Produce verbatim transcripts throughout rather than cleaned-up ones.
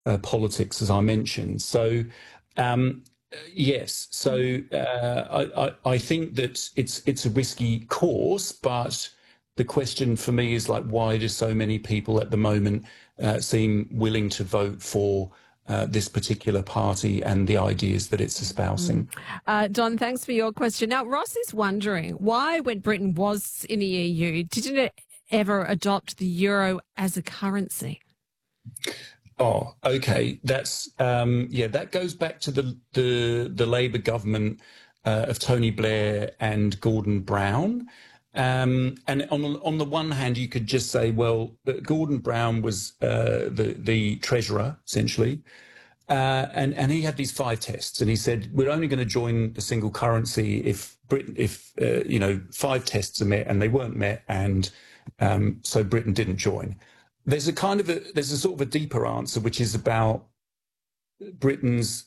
uh, politics, as I mentioned. So, um, yes, so uh, I, I, I think that it's it's a risky course, but the question for me is like, why do so many people at the moment uh, seem willing to vote for uh, this particular party and the ideas that it's espousing? Mm. Uh, Don, thanks for your question. Now, Ross is wondering why, when Britain was in the E U, didn't it ever adopt the euro as a currency? Oh, okay. That's um, yeah. That goes back to the the the Labour government uh, of Tony Blair and Gordon Brown. Um, and on on the one hand, you could just say, well, Gordon Brown was uh, the the treasurer essentially, uh, and and he had these five tests, and he said we're only going to join the single currency if Britain if uh, you know five tests are met, and they weren't met, and um, so Britain didn't join. There's a kind of a there's a sort of a deeper answer, which is about Britain's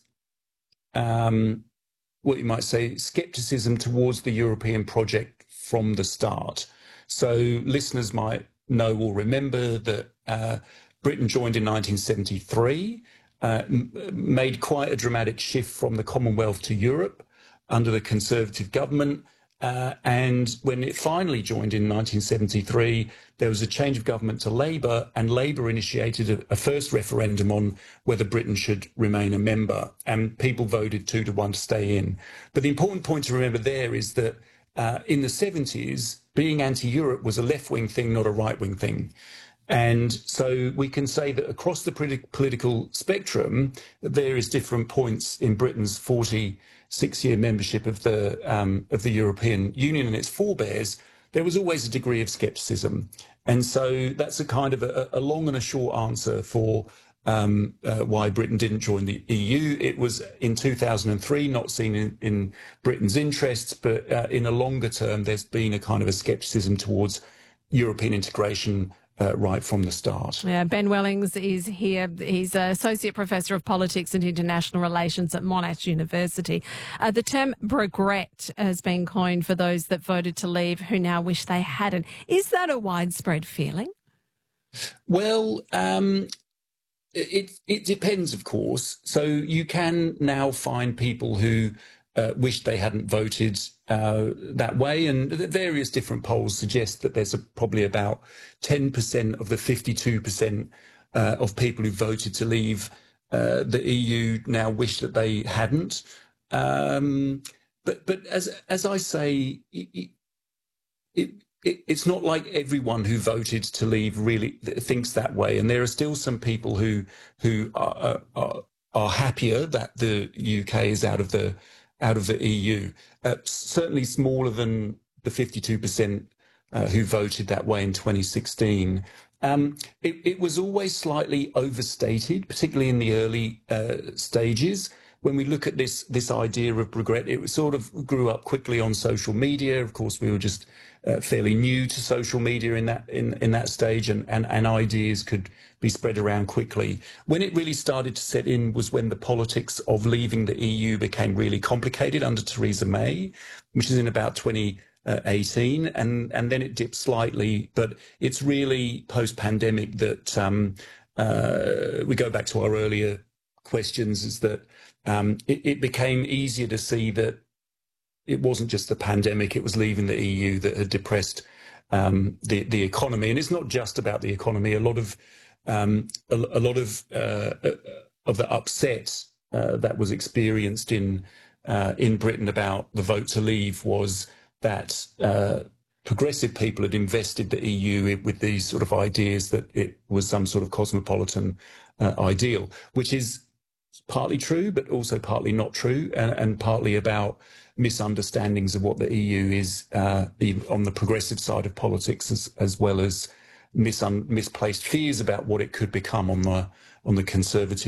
um, what you might say skepticism towards the European project from the start. So listeners might know or remember that uh, Britain joined in nineteen seventy-three, uh, m- made quite a dramatic shift from the Commonwealth to Europe under the Conservative government. Uh, and when it finally joined in nineteen seventy-three, there was a change of government to Labour, and Labour initiated a, a first referendum on whether Britain should remain a member, and people voted two to one to stay in. But the important point to remember there is that uh, in the seventies, being anti-Europe was a left-wing thing, not a right-wing thing. And so we can say that across the politi- political spectrum, at various different points in Britain's forty-six-year membership of the um, of the European Union and its forebears, there was always a degree of scepticism. And so that's a kind of a, a long and a short answer for um, uh, why Britain didn't join the E U. It was in two thousand three not seen in, in Britain's interests, but uh, in a longer term, there's been a kind of a scepticism towards European integration Uh, right from the start. Yeah, Ben Wellings is here. He's an Associate Professor of Politics and International Relations at Monash University. Uh, the term regret has been coined for those that voted to leave who now wish they hadn't. Is that a widespread feeling? Well, um, it, it depends, of course. So you can now find people who uh, wish they hadn't voted uh, that way. And various different polls suggest that there's a, probably about ten percent of the fifty-two percent uh, of people who voted to leave uh, the E U now wish that they hadn't. Um, but but as as I say, it, it, it, it's not like everyone who voted to leave really thinks that way. And there are still some people who who are, are, are happier that the U K is out of the out of the E U, uh, certainly smaller than the fifty-two percent uh, who voted that way in twenty sixteen. Um, it, it was always slightly overstated, particularly in the early uh, stages. When we look at this this idea of regret, it sort of grew up quickly on social media. Of course, we were just uh, fairly new to social media in that in, in that stage, and, and, and ideas could be spread around quickly. When it really started to set in was when the politics of leaving the E U became really complicated under Theresa May, which is in about twenty eighteen, and, and then it dipped slightly. But it's really post-pandemic that um, uh, we go back to our earlier questions, is that um, it, it became easier to see that it wasn't just the pandemic, it was leaving the E U that had depressed um, the, the economy. And it's not just about the economy. A lot of um, a, a lot of uh, of the upset uh, that was experienced in uh, in Britain about the vote to leave was that uh, progressive people had invested the E U with these sort of ideas that it was some sort of cosmopolitan uh, ideal, which is partly true, but also partly not true, and, and partly about misunderstandings of what the E U is uh, on the progressive side of politics, as, as well as mis- misplaced fears about what it could become on the on the conservative